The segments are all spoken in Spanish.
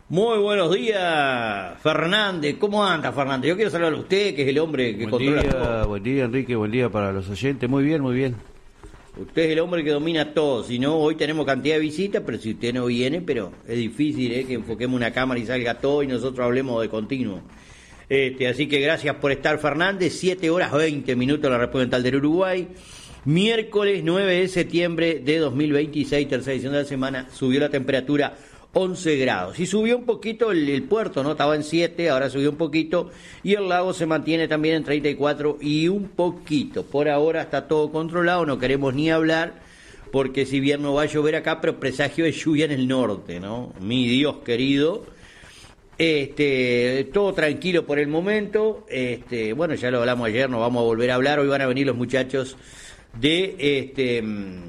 Muy buenos días, Fernández. ¿Cómo anda, Fernández? Yo quiero saludar a usted, que es el hombre que controla todo. Buen día, Enrique, buen día para los oyentes. Muy bien, muy bien. Usted es el hombre que domina todo. Si no, hoy tenemos cantidad de visitas, pero si usted no viene, pero es difícil que enfoquemos una cámara y salga todo y nosotros hablemos de continuo. Así que gracias por estar, Fernández. 7 horas 20 minutos en la República del Uruguay. Miércoles 9 de septiembre de 2026, tercera edición de la semana. Subió la temperatura 11 grados. Y subió un poquito el puerto, ¿no? Estaba en 7, ahora subió un poquito. Y el lago se mantiene también en 34 y un poquito. Por ahora está todo controlado, no queremos ni hablar, porque si bien no va a llover acá, pero presagio de lluvia en el norte, ¿no? Mi Dios querido. Todo tranquilo por el momento. Bueno, ya lo hablamos ayer, nos vamos a volver a hablar. Hoy van a venir los muchachos de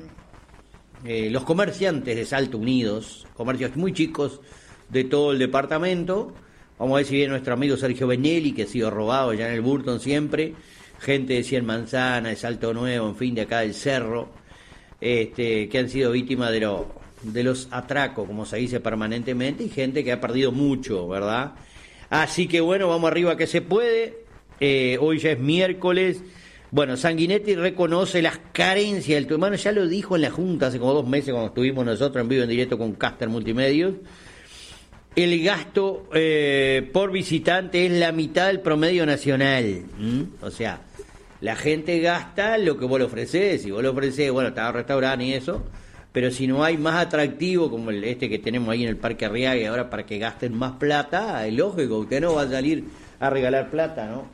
los comerciantes de Salto Unidos, comercios muy chicos de todo el departamento. Vamos a ver si viene nuestro amigo Sergio Benelli, que ha sido robado ya en el Burton siempre, gente de Cien Manzanas, de Salto Nuevo, en fin, de acá del Cerro, que han sido víctimas de los atracos, como se dice permanentemente, y gente que ha perdido mucho, ¿verdad? Así que bueno, vamos arriba que se puede. Hoy ya es miércoles. Bueno, Sanguinetti reconoce las carencias del turismo. Bueno, ya lo dijo en la Junta hace como 2 meses cuando estuvimos nosotros en vivo en directo con Caster Multimedios. El gasto por visitante es la mitad del promedio nacional. O sea, la gente gasta lo que vos le ofrecés. Si vos le ofrecés, bueno, está el restaurante y eso, pero si no hay más atractivo como que tenemos ahí en el Parque Arriaga ahora para que gasten más plata, es lógico, usted no va a salir a regalar plata, ¿no?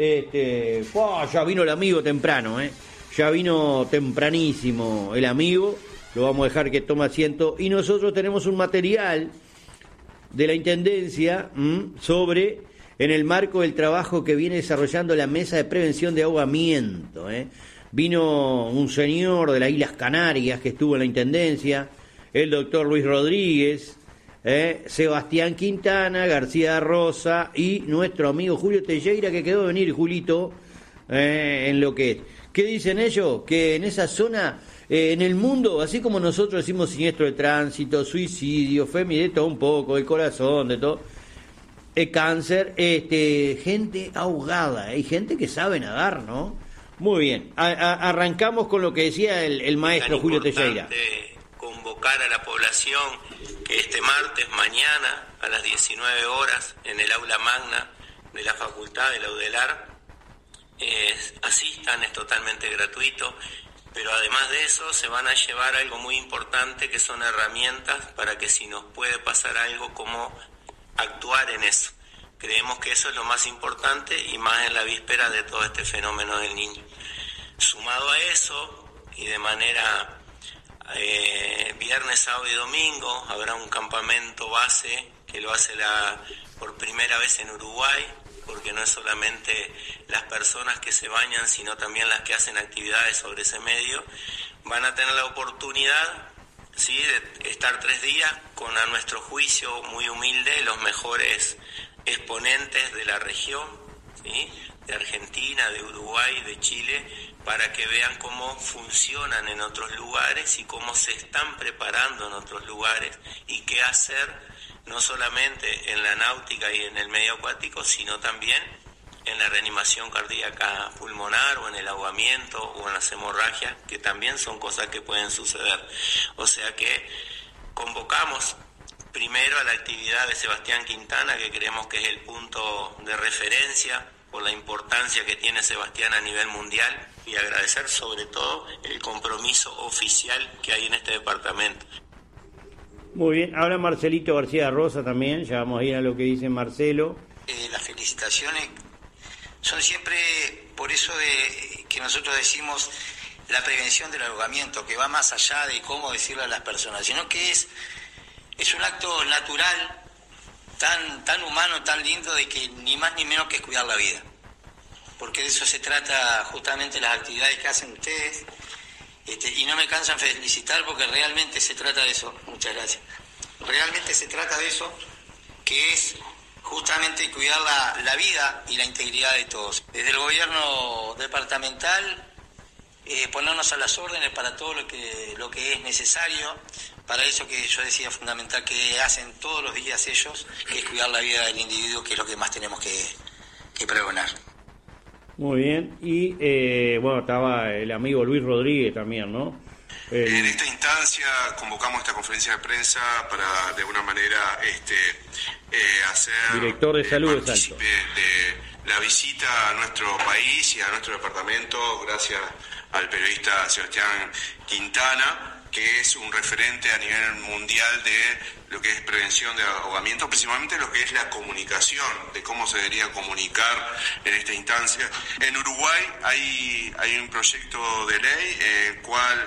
Ya vino el amigo temprano, ya vino tempranísimo el amigo, lo vamos a dejar que tome asiento y nosotros tenemos un material de la Intendencia sobre, en el marco del trabajo que viene desarrollando la Mesa de Prevención de Ahogamiento. Vino un señor de las Islas Canarias que estuvo en la Intendencia, el doctor Luis Rodríguez, Sebastián Quintana, García Rosa y nuestro amigo Julio Teixeira, que quedó de venir, Julito, en lo que es. ¿Qué dicen ellos? Que en esa zona, en el mundo, así como nosotros decimos siniestro de tránsito, suicidio, de todo un poco, el corazón, de todo, cáncer, gente ahogada, hay gente que sabe nadar, ¿no? Muy bien, arrancamos con lo que decía el maestro Julio Teixeira. Convocar a la población que este martes, mañana, a las 19 horas, en el aula magna de la Facultad de la UDELAR, asistan, es totalmente gratuito, pero además de eso se van a llevar algo muy importante que son herramientas para que si nos puede pasar algo, cómo actuar en eso. Creemos que eso es lo más importante y más en la víspera de todo este fenómeno del niño. Sumado a eso, y de manera viernes, sábado y domingo, habrá un campamento base que lo hace por primera vez en Uruguay, porque no es solamente las personas que se bañan, sino también las que hacen actividades sobre ese medio. Van a tener la oportunidad, ¿sí?, de estar 3 días con, a nuestro juicio muy humilde, los mejores exponentes de la región, ¿sí?, de Argentina, de Uruguay, de Chile, para que vean cómo funcionan en otros lugares y cómo se están preparando en otros lugares y qué hacer, no solamente en la náutica y en el medio acuático, sino también en la reanimación cardíaca pulmonar o en el ahogamiento o en las hemorragias, que también son cosas que pueden suceder. O sea que convocamos primero a la actividad de Sebastián Quintana, que creemos que es el punto de referencia por la importancia que tiene Sebastián a nivel mundial, y agradecer sobre todo el compromiso oficial que hay en este departamento. Muy bien, habla Marcelito García Rosa también, ya vamos a ir a lo que dice Marcelo. Las felicitaciones son siempre por eso de que nosotros decimos la prevención del ahogamiento, que va más allá de cómo decirle a las personas, sino que es un acto natural, tan humano, tan lindo, de que ni más ni menos que es cuidar la vida. Porque de eso se trata justamente las actividades que hacen ustedes, y no me cansan felicitar porque realmente se trata de eso. Muchas gracias. Realmente se trata de eso, que es justamente cuidar la vida y la integridad de todos. Desde el gobierno departamental, ponernos a las órdenes para todo lo que es necesario para eso que yo decía fundamental que hacen todos los días ellos, que es cuidar la vida del individuo, que es lo que más tenemos que pregonar. Muy bien, y bueno, estaba el amigo Luis Rodríguez también, ¿no? En esta instancia convocamos esta conferencia de prensa para de alguna manera hacer director de salud de Salto de la visita a nuestro país y a nuestro departamento gracias al periodista Sebastián Quintana, que es un referente a nivel mundial de lo que es prevención de ahogamiento, principalmente lo que es la comunicación, de cómo se debería comunicar en esta instancia. En Uruguay hay un proyecto de ley en el cual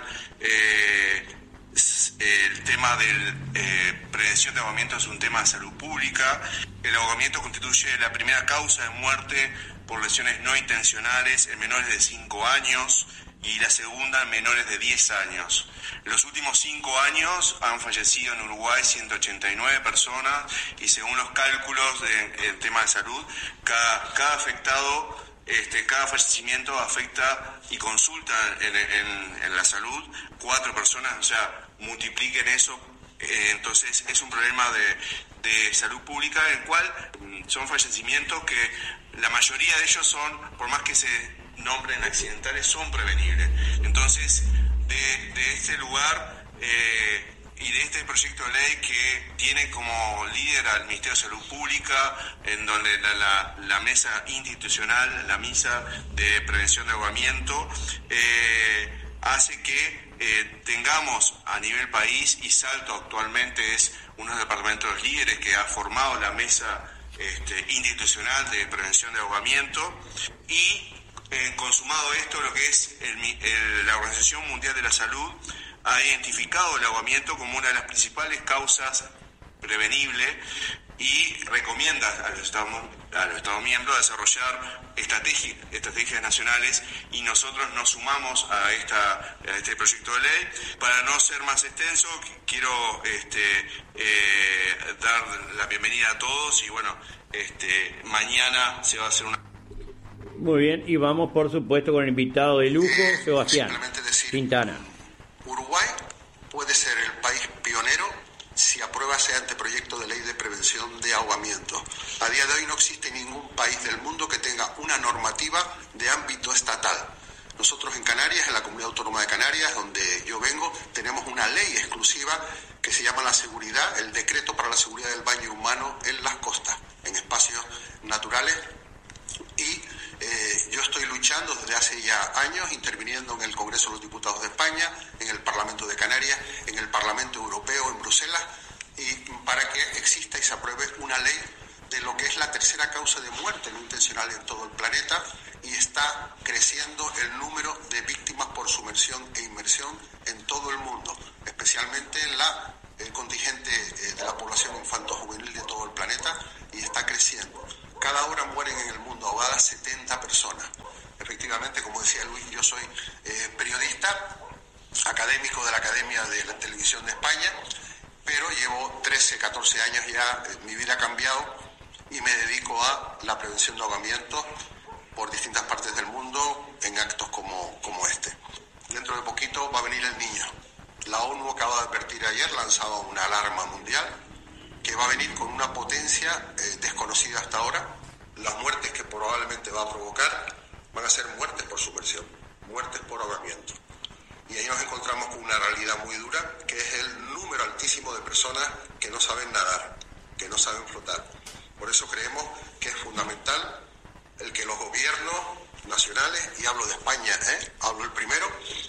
el tema de prevención de ahogamiento es un tema de salud pública. El ahogamiento constituye la primera causa de muerte por lesiones no intencionales en menores de 5 años y la segunda en menores de 10 años. En los últimos 5 años han fallecido en Uruguay 189 personas y según los cálculos del tema de salud, cada afectado, cada fallecimiento afecta y consulta en la salud 4 personas, o sea, multipliquen eso, entonces es un problema de salud pública, en el cual son fallecimientos que la mayoría de ellos son, por más que se nombren accidentales, son prevenibles. Entonces, de este lugar y de este proyecto de ley que tiene como líder al Ministerio de Salud Pública, en donde la mesa institucional, la mesa de prevención de ahogamiento, hace que tengamos a nivel país, y Salto actualmente es uno de los departamentos líderes que ha formado la mesa institucional de prevención de ahogamiento, y consumado esto, lo que es la Organización Mundial de la Salud ha identificado el ahogamiento como una de las principales causas prevenibles y recomienda a los Estados miembros desarrollar estrategias nacionales, y nosotros nos sumamos a este proyecto de ley. Para no ser más extenso, quiero dar la bienvenida a todos, y bueno, mañana se va a hacer una... Muy bien, y vamos por supuesto con el invitado de lujo, Sebastián Quintana. Uruguay puede ser el país pionero si aprueba ese anteproyecto de ley de prevención de ahogamiento. A día de hoy no existe ningún país del mundo que tenga una normativa de ámbito estatal. Nosotros en Canarias, en la Comunidad Autónoma de Canarias, donde yo vengo, tenemos una ley exclusiva que se llama la seguridad, el decreto para la seguridad del baño humano en las costas, en espacios naturales, y yo estoy luchando desde hace ya años, interviniendo en el Congreso de los Diputados de España, en el Parlamento de Canarias, en el Parlamento Europeo, en Bruselas, y para que exista y se apruebe una ley de lo que es la tercera causa de muerte no intencional en todo el planeta, y está creciendo el número de víctimas por sumersión e inmersión en todo el mundo, especialmente en el contingente de la población infanto-juvenil de todo el planeta, y está creciendo. Cada hora mueren en el mundo ahogadas 70 personas. Efectivamente, como decía Luis, yo soy periodista, académico de la Academia de la Televisión de España, pero llevo 13, 14 años ya, mi vida ha cambiado y me dedico a la prevención de ahogamiento por distintas partes del mundo en actos como este. Dentro de poquito va a venir el niño. La ONU acaba de advertir ayer, lanzaba una alarma mundial, que va a venir con una potencia desconocida hasta ahora. Las muertes que probablemente va a provocar van a ser muertes por sumersión, muertes por ahogamiento. Y ahí nos encontramos con una realidad muy dura, que es el número altísimo de personas que no saben nadar, que no saben flotar. Por eso creemos que es fundamental el que los gobiernos nacionales, y hablo de España, hablo el primero,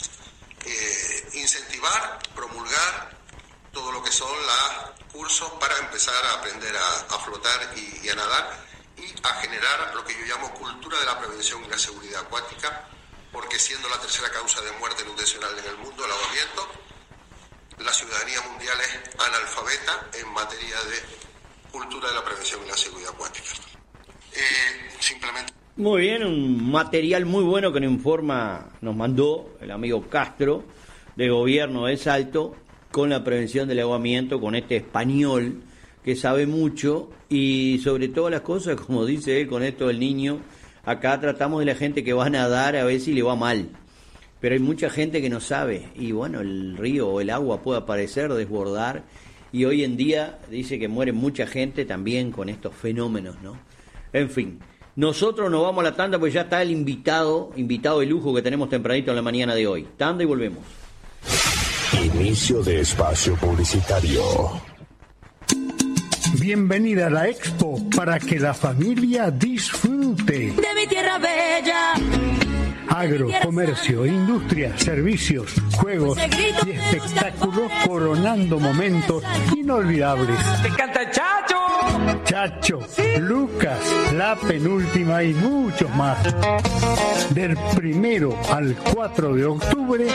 incentivar, promulgar todo lo que son los cursos para empezar a aprender a flotar y a nadar, y a generar lo que yo llamo cultura de la prevención y la seguridad acuática, porque siendo la tercera causa de muerte no intencional en el mundo el ahogamiento, la ciudadanía mundial es analfabeta en materia de cultura de la prevención y la seguridad acuática. Simplemente... Muy bien, un material muy bueno que nos mandó el amigo Castro, de Gobierno de Salto, con la prevención del ahogamiento, con este español que sabe mucho, y sobre todas las cosas, como dice él, con esto del niño, acá tratamos de la gente que va a nadar a ver si le va mal. pero hay mucha gente que no sabe, y bueno, el río o el agua puede aparecer, desbordar, y hoy en día dice que muere mucha gente también con estos fenómenos, ¿no? En fin, nosotros nos vamos a la tanda porque ya está el invitado de lujo que tenemos tempranito en la mañana de hoy. Tanda y volvemos. Inicio de espacio publicitario. Bienvenida a la Expo para que la familia disfrute. De mi tierra bella. Agro, comercio, industria, servicios, juegos y espectáculos coronando momentos inolvidables. ¡Me encanta el Chacho! Chacho, Lucas, La Penúltima y muchos más. Del 1 al 4 de octubre,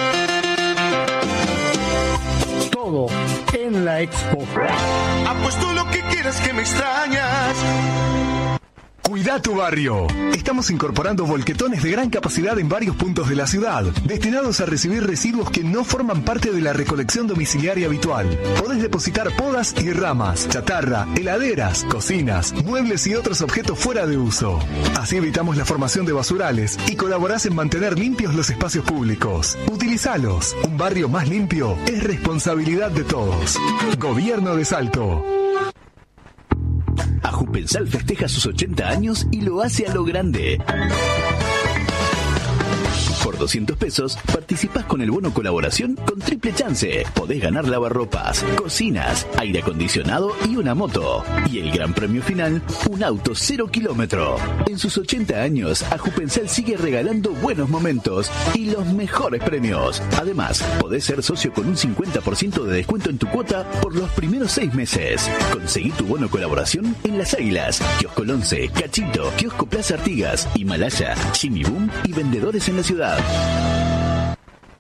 todo en la Expo. Apuesto lo que quieras que me extrañas. Cuida tu barrio. Estamos incorporando volquetones de gran capacidad en varios puntos de la ciudad, destinados a recibir residuos que no forman parte de la recolección domiciliaria habitual. Podés depositar podas y ramas, chatarra, heladeras, cocinas, muebles y otros objetos fuera de uso. Así evitamos la formación de basurales y colaborás en mantener limpios los espacios públicos. Utilizalos. Un barrio más limpio es responsabilidad de todos. Gobierno de Salto. Ajupensal festeja sus 80 años y lo hace a lo grande. Por 200 pesos participás con el bono colaboración con triple chance. Podés ganar lavarropas, cocinas, aire acondicionado y una moto. Y el gran premio final, un auto 0 kilómetro. En sus 80 años, Ajupensal sigue regalando buenos momentos y los mejores premios. Además, podés ser socio con un 50% de descuento en tu cuota por los primeros 6 meses. Conseguí tu bono colaboración en Las Águilas, Kiosco 11, Cachito, Kiosco Plaza Artigas, Himalaya, Jimmy Boom y vendedores en la ciudad.